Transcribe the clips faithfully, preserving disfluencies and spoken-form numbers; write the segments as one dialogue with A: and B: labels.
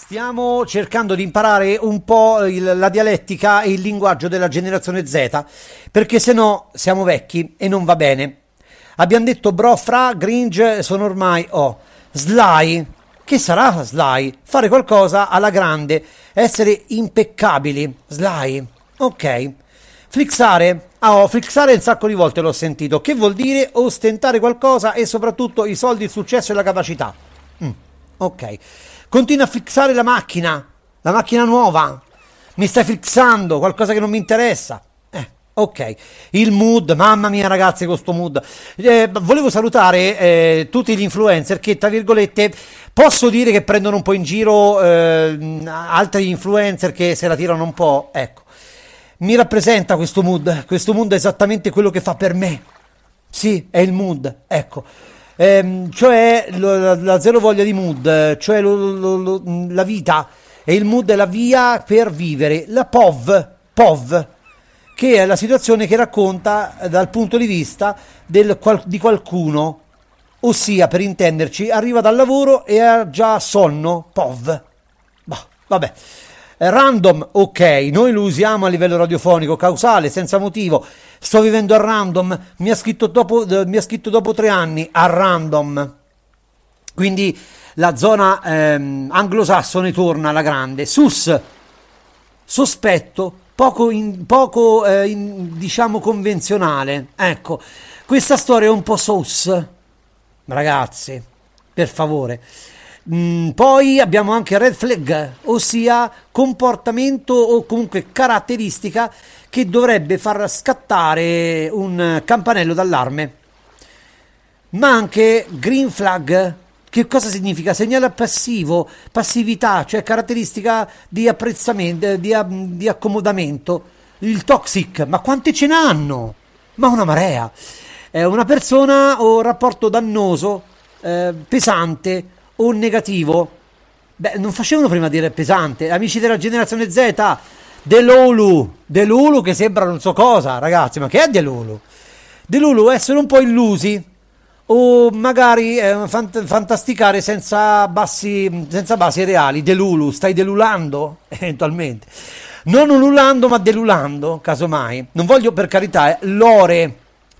A: Stiamo cercando di imparare un po' il, la dialettica e il linguaggio della generazione Z, perché se no siamo vecchi e non va bene. Abbiamo detto bro, fra, gringe, sono ormai, oh, Sly. Che sarà Sly? Fare qualcosa alla grande, essere impeccabili, Sly. Ok. Flixare. Ah, oh, flixare un sacco di volte l'ho sentito. Che vuol dire ostentare qualcosa e soprattutto i soldi, il successo e la capacità. Mm, ok. Continua a fissare la macchina, la macchina nuova. Mi stai fissando qualcosa che non mi interessa. Eh, ok. Il mood, mamma mia ragazzi, con sto mood. Eh, volevo salutare eh, tutti gli influencer che, tra virgolette, posso dire che prendono un po' in giro eh, altri influencer che se la tirano un po'. Ecco. Mi rappresenta questo mood. Questo mood è esattamente quello che fa per me. Sì, è il mood. Ecco. Ehm, cioè lo, la, la zero voglia di mood, cioè lo, lo, lo, la vita, e il mood è la via per vivere, la P O V, P O V, che è la situazione che racconta dal punto di vista del, di qualcuno, ossia, per intenderci, arriva dal lavoro e ha già sonno, P O V. Bah, vabbè. Random, ok, noi lo usiamo a livello radiofonico, causale, senza motivo. Sto vivendo a random, mi ha scritto dopo, mi ha scritto dopo tre anni a random. Quindi la zona ehm, anglosassone torna alla grande. Sus, sospetto, poco, in, poco eh, in, diciamo convenzionale. Ecco, questa storia è un po' sus, ragazzi, per favore. Mm, poi abbiamo anche red flag, ossia comportamento o comunque caratteristica che dovrebbe far scattare un campanello d'allarme. Ma anche green flag. Che cosa significa? Segnale passivo, passività, cioè caratteristica di apprezzamento, di, di accomodamento. Il toxic, ma quante ce n'hanno? Ma una marea. È una persona o rapporto dannoso, eh, pesante o negativo. Beh, non facevano prima dire pesante. Amici della generazione Z, Delulu, Delulu che sembra non so cosa, ragazzi, ma che è Delulu? Delulu essere un po' illusi o magari eh, fant- fantasticare senza bassi, senza basi reali. Delulu, stai delulando eventualmente, non ululando ma delulando, casomai. Non voglio, per carità, eh, lore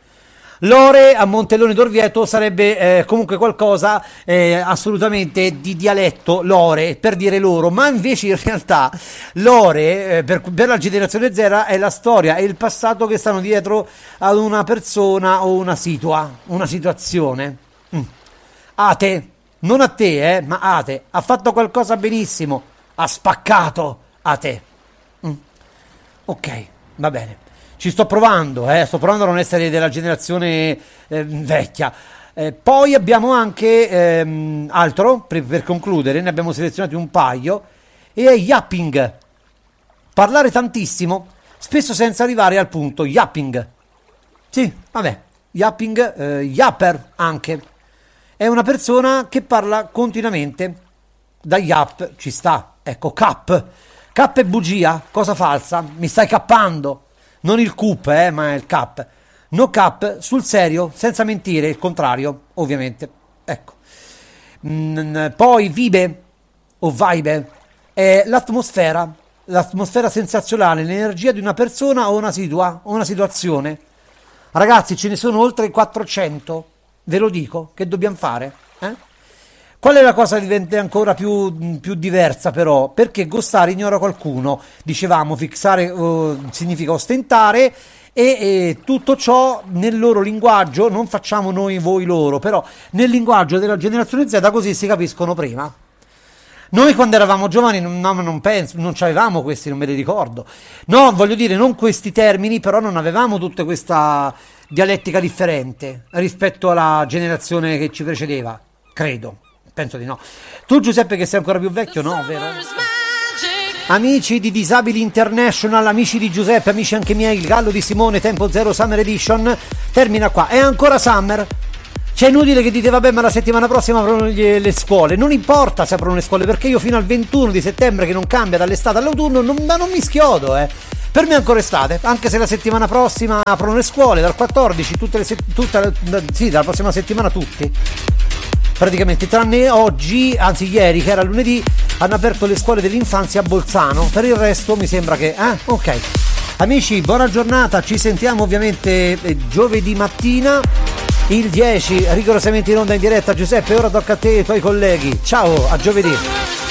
A: Lore a Montelone d'Orvieto sarebbe eh, comunque qualcosa eh, assolutamente di dialetto, lore, per dire loro, ma invece in realtà lore eh, per, per la generazione Z è la storia e il passato che stanno dietro ad una persona o una situa, una situazione. Mm. Ate, non a te, eh, ma Ate, ha fatto qualcosa benissimo, ha spaccato a te. Mm. Ok, va bene. Ci sto provando, eh, sto provando a non essere della generazione eh, vecchia. Eh, poi abbiamo anche ehm, altro, per, per concludere, ne abbiamo selezionati un paio, e è yapping. Parlare tantissimo, spesso senza arrivare al punto. Yapping. Sì, vabbè, yapping, eh, yapper anche. È una persona che parla continuamente. Da yap ci sta, ecco, cap. Cap è bugia, cosa falsa, mi stai cappando. Non il cup, eh, ma il cap. No cap, sul serio, senza mentire, il contrario, ovviamente. Ecco. Mm, poi vibe, o vibe, è l'atmosfera, l'atmosfera sensazionale, l'energia di una persona o una, situa- o una situazione. Ragazzi, ce ne sono oltre quattrocento, ve lo dico, che dobbiamo fare? Eh? Qual è la cosa che diventa ancora più, più diversa però? Perché ghostare ignora qualcuno, dicevamo, fissare uh, significa ostentare e, e tutto ciò nel loro linguaggio, non facciamo noi, voi, loro, però nel linguaggio della generazione Z così si capiscono prima. Noi quando eravamo giovani non, no, non penso, non avevamo questi, non me li ricordo. No, voglio dire, non questi termini, però non avevamo tutta questa dialettica differente rispetto alla generazione che ci precedeva, credo. Penso di no. Tu Giuseppe che sei ancora più vecchio, no, vero? Amici di Disabili International, amici di Giuseppe, amici anche miei, il Gallo di Simone, Tempo Zero Summer Edition termina qua. È ancora Summer. C'è inutile che dite vabbè ma la settimana prossima aprono le, le scuole. Non importa se aprono le scuole, perché io fino al ventuno di settembre, che non cambia dall'estate all'autunno, non, non mi schiodo, eh. Per me è ancora estate, anche se la settimana prossima aprono le scuole, dal quattordici, tutte le se- tutta, sì, dalla prossima settimana tutti. Praticamente, tranne oggi, anzi ieri che era lunedì, hanno aperto le scuole dell'infanzia a Bolzano. Per il resto mi sembra che... Eh, ok. Amici, buona giornata, ci sentiamo ovviamente giovedì mattina, il dieci, rigorosamente in onda in diretta. Giuseppe, ora tocca a te e ai tuoi colleghi. Ciao, a giovedì.